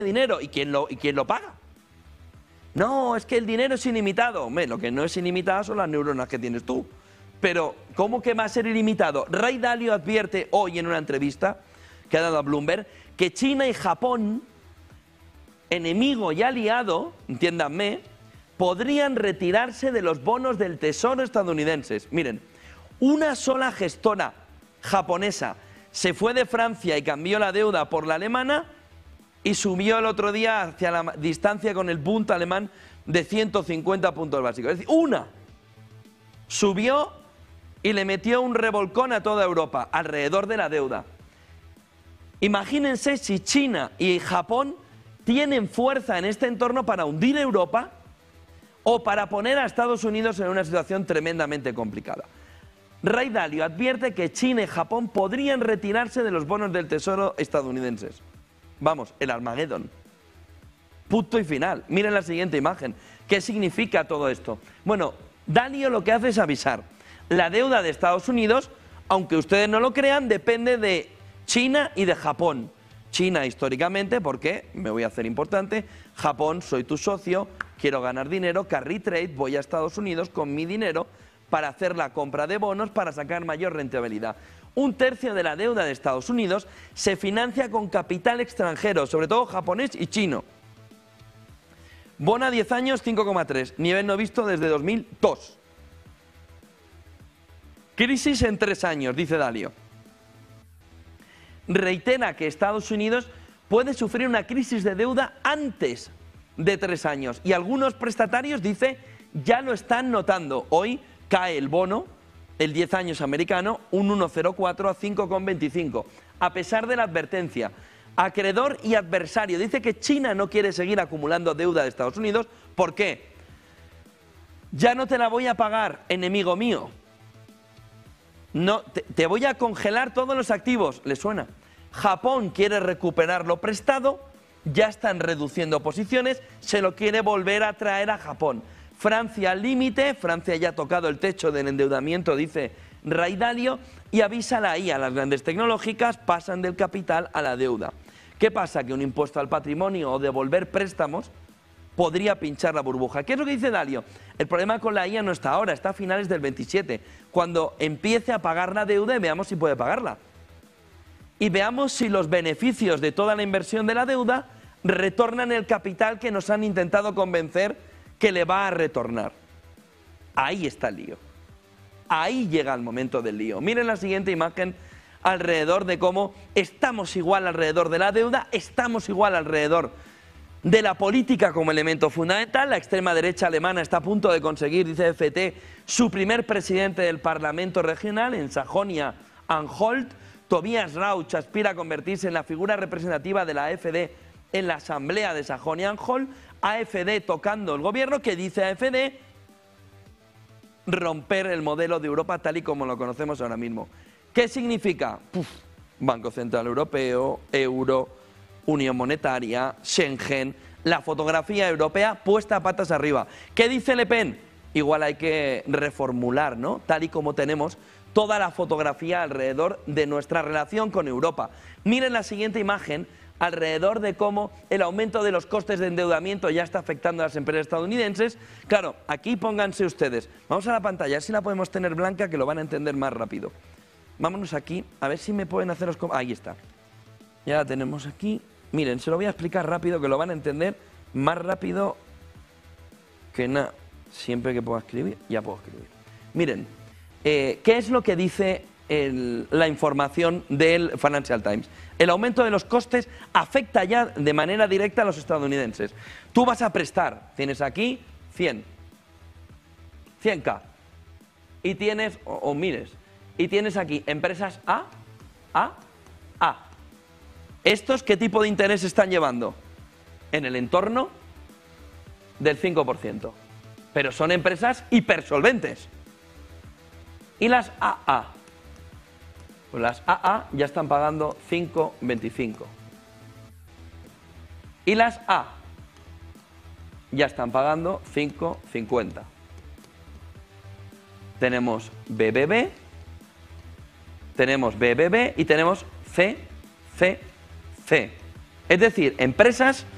dinero. ¿Y quién lo paga? No, es que el dinero es ilimitado. Hombre, lo que no es ilimitado son las neuronas que tienes tú. Pero, ¿cómo que va a ser ilimitado? Ray Dalio advierte hoy en una entrevista que ha dado a Bloomberg que China y Japón, enemigo y aliado, entiéndanme, podrían retirarse de los bonos del Tesoro estadounidenses. Miren, una sola gestora japonesa se fue de Francia y cambió la deuda por la alemana y subió el otro día hacia la distancia con el Bund alemán de 150 puntos básicos. Es decir, una subió y le metió un revolcón a toda Europa alrededor de la deuda. Imagínense si China y Japón tienen fuerza en este entorno para hundir Europa o para poner a Estados Unidos en una situación tremendamente complicada. Ray Dalio advierte que China y Japón podrían retirarse de los bonos del Tesoro estadounidenses. Vamos, el Armagedón. Punto y final. Miren la siguiente imagen. ¿Qué significa todo esto? Bueno, Dalio lo que hace es avisar. La deuda de Estados Unidos, aunque ustedes no lo crean, depende de China y de Japón. China históricamente, porque, me voy a hacer importante, Japón, soy tu socio, quiero ganar dinero, carry trade, voy a Estados Unidos con mi dinero para hacer la compra de bonos para sacar mayor rentabilidad. Un tercio de la deuda de Estados Unidos se financia con capital extranjero, sobre todo japonés y chino. Bono a 10 años, 5,3, nivel no visto desde 2002. Crisis en 3 años, dice Dalio. Reitera que Estados Unidos puede sufrir una crisis de deuda antes de 3 años y algunos prestatarios, dice, ya lo están notando. Hoy cae el bono, el 10 años americano, un 1,04 a 5,25, a pesar de la advertencia. Acreedor y adversario. Dice que China no quiere seguir acumulando deuda de Estados Unidos. ¿Por qué? Ya no te la voy a pagar, enemigo mío. No, te voy a congelar todos los activos. ¿Le suena? Japón quiere recuperar lo prestado, ya están reduciendo posiciones, se lo quiere volver a traer a Japón. Francia al límite, Francia ya ha tocado el techo del endeudamiento, dice Ray Dalio, y avisa a la IA, las grandes tecnológicas pasan del capital a la deuda. ¿Qué pasa? Que un impuesto al patrimonio o devolver préstamos podría pinchar la burbuja. ¿Qué es lo que dice Dalio? El problema con la IA no está ahora, está a finales del 27, cuando empiece a pagar la deuda y veamos si puede pagarla. Y veamos si los beneficios de toda la inversión de la deuda retornan el capital que nos han intentado convencer que le va a retornar. Ahí está el lío. Ahí llega el momento del lío. Miren la siguiente imagen alrededor de cómo estamos igual alrededor de la deuda, estamos igual alrededor de la política como elemento fundamental. La extrema derecha alemana está a punto de conseguir, dice FT, su primer presidente del Parlamento regional en Sajonia-Anhalt. Tobias Rauch aspira a convertirse en la figura representativa de la AfD en la asamblea de Sajonia-Anhalt. AfD tocando el gobierno, que dice AfD romper el modelo de Europa tal y como lo conocemos ahora mismo. ¿Qué significa? Banco Central Europeo, euro, Unión Monetaria, Schengen, la fotografía europea puesta a patas arriba. ¿Qué dice Le Pen? Igual hay que reformular, ¿no? Tal y como tenemos toda la fotografía alrededor de nuestra relación con Europa. Miren la siguiente imagen alrededor de cómo el aumento de los costes de endeudamiento ya está afectando a las empresas estadounidenses. Claro, aquí pónganse ustedes. Vamos a la pantalla, a ver si la podemos tener blanca, que lo van a entender más rápido. Vámonos aquí, a ver si me pueden haceros... Ahí está. Ya la tenemos aquí. Miren, se lo voy a explicar rápido, que lo van a entender más rápido que nada. Siempre que pueda escribir, ya puedo escribir. Miren, ¿qué es lo que dice la información del Financial Times? El aumento de los costes afecta ya de manera directa a los estadounidenses. Tú vas a prestar, tienes aquí 100K, y tienes, o mires, y tienes aquí empresas A. ¿Estos qué tipo de interés están llevando? En el entorno del 5%. Pero son empresas hipersolventes. ¿Y las AA? Pues las AA ya están pagando 5,25. Y las A ya están pagando 5,50. Tenemos BBB, y tenemos C. Es decir, empresas